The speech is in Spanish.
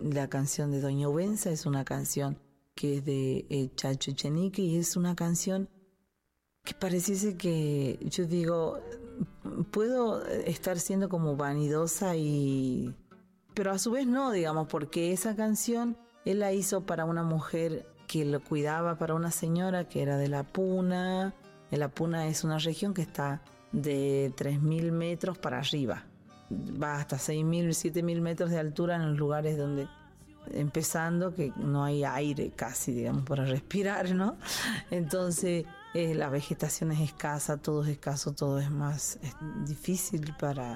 la canción de Doña Ubenza es una canción que es de Chacho Echenique y es una canción que pareciese que, yo digo, puedo estar siendo como vanidosa pero a su vez no, digamos, porque esa canción él la hizo para una mujer que lo cuidaba, para una señora que era de La Puna. La Puna es una región que está de 3.000 metros para arriba. Va hasta 6.000, 7.000 metros de altura en los lugares donde, empezando, que no hay aire casi, digamos, para respirar, ¿no? Entonces, la vegetación es escasa, todo es escaso, todo es más difícil para